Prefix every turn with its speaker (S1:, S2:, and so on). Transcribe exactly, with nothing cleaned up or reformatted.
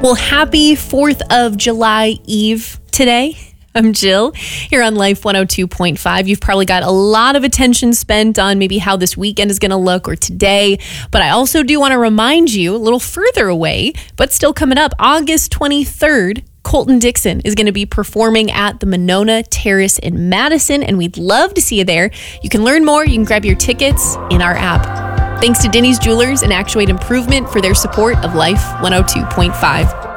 S1: Well, happy fourth of July Eve today. I'm Jill here on Life one oh two point five. You've probably got a lot of attention spent on maybe how this weekend is going to look or today. But I also do want to remind you a little further away, but still coming up, August twenty-third, Colton Dixon is going to be performing at the Monona Terrace in Madison, and we'd love to see you there. You can learn more. You can grab your tickets in our app. Thanks to Denny's Jewelers and Actuate Improvement for their support of Life one oh two point five.